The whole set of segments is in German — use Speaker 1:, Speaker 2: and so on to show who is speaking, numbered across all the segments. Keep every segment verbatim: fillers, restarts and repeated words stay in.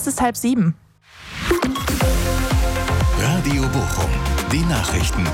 Speaker 1: Es ist halb sieben.
Speaker 2: Radio Bochum, die Nachrichten.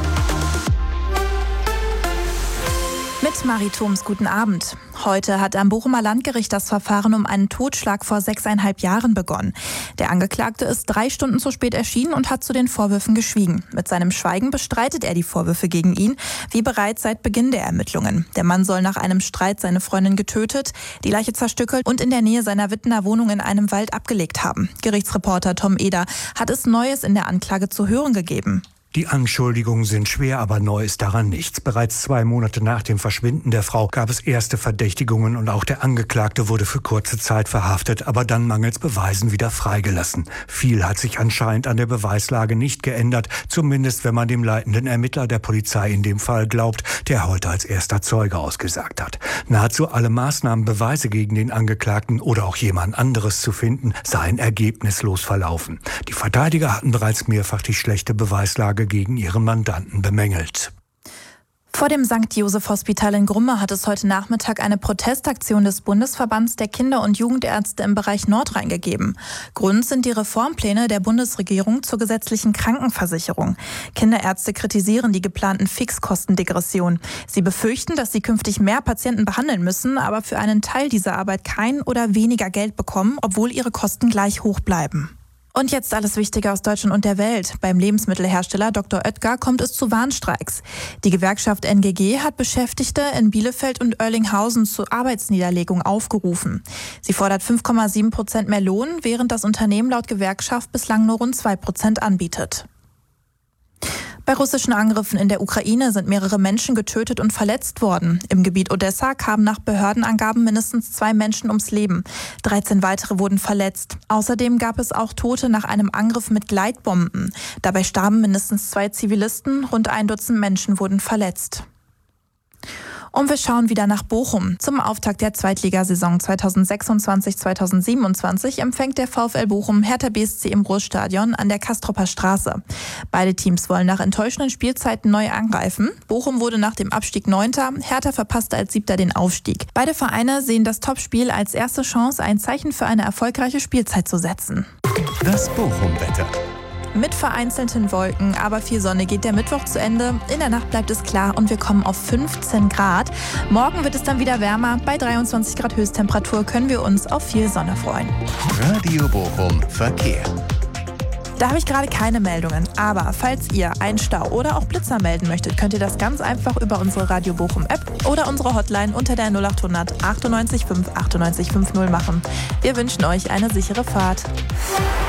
Speaker 1: Mit Marie Thoms, guten Abend. Heute hat am Bochumer Landgericht das Verfahren um einen Totschlag vor sechseinhalb Jahren begonnen. Der Angeklagte ist drei Stunden zu spät erschienen und hat zu den Vorwürfen geschwiegen. Mit seinem Schweigen bestreitet er die Vorwürfe gegen ihn, wie bereits seit Beginn der Ermittlungen. Der Mann soll nach einem Streit seine Freundin getötet, die Leiche zerstückelt und in der Nähe seiner Wittener Wohnung in einem Wald abgelegt haben. Gerichtsreporter Tom Eder hat es Neues in der Anklage zu hören gegeben.
Speaker 3: Die Anschuldigungen sind schwer, aber neu ist daran nichts. Bereits zwei Monate nach dem Verschwinden der Frau gab es erste Verdächtigungen und auch der Angeklagte wurde für kurze Zeit verhaftet, aber dann mangels Beweisen wieder freigelassen. Viel hat sich anscheinend an der Beweislage nicht geändert, zumindest wenn man dem leitenden Ermittler der Polizei in dem Fall glaubt, der heute als erster Zeuge ausgesagt hat. Nahezu alle Maßnahmen, Beweise gegen den Angeklagten oder auch jemand anderes zu finden, seien ergebnislos verlaufen. Die Verteidiger hatten bereits mehrfach die schlechte Beweislage gegen ihren Mandanten bemängelt.
Speaker 1: Vor dem Sankt Joseph Hospital in Grumme hat es heute Nachmittag eine Protestaktion des Bundesverbands der Kinder- und Jugendärzte im Bereich Nordrhein gegeben. Grund sind die Reformpläne der Bundesregierung zur gesetzlichen Krankenversicherung. Kinderärzte kritisieren die geplanten Fixkostendegression. Sie befürchten, dass sie künftig mehr Patienten behandeln müssen, aber für einen Teil dieser Arbeit kein oder weniger Geld bekommen, obwohl ihre Kosten gleich hoch bleiben. Und jetzt alles Wichtige aus Deutschland und der Welt. Beim Lebensmittelhersteller Doktor Oetker kommt es zu Warnstreiks. Die Gewerkschaft N G G hat Beschäftigte in Bielefeld und Oerlinghausen zur Arbeitsniederlegung aufgerufen. Sie fordert fünf Komma sieben Prozent mehr Lohn, während das Unternehmen laut Gewerkschaft bislang nur rund zwei Prozent anbietet. Bei russischen Angriffen in der Ukraine sind mehrere Menschen getötet und verletzt worden. Im Gebiet Odessa kamen nach Behördenangaben mindestens zwei Menschen ums Leben. dreizehn weitere wurden verletzt. Außerdem gab es auch Tote nach einem Angriff mit Gleitbomben. Dabei starben mindestens zwei Zivilisten, rund ein Dutzend Menschen wurden verletzt. Und wir schauen wieder nach Bochum. Zum Auftakt der Zweitligasaison zweitausendsechsundzwanzig zweitausendsiebenundzwanzig empfängt der VfL Bochum Hertha B S C im Ruhrstadion an der Castropper Straße. Beide Teams wollen nach enttäuschenden Spielzeiten neu angreifen. Bochum wurde nach dem Abstieg Neunter, Hertha verpasste als Siebter den Aufstieg. Beide Vereine sehen das Topspiel als erste Chance, ein Zeichen für eine erfolgreiche Spielzeit zu setzen.
Speaker 2: Das Bochum-Wetter.
Speaker 1: Mit vereinzelten Wolken, aber viel Sonne geht der Mittwoch zu Ende. In der Nacht bleibt es klar und wir kommen auf fünfzehn Grad. Morgen wird es dann wieder wärmer. Bei dreiundzwanzig Grad Höchsttemperatur können wir uns auf viel Sonne freuen.
Speaker 2: Radio Bochum Verkehr.
Speaker 1: Da habe ich gerade keine Meldungen, aber falls ihr einen Stau oder auch Blitzer melden möchtet, könnt ihr das ganz einfach über unsere Radio Bochum App oder unsere Hotline unter der null acht hundert achtundneunzig fünf achtundneunzig fünfzig machen. Wir wünschen euch eine sichere Fahrt.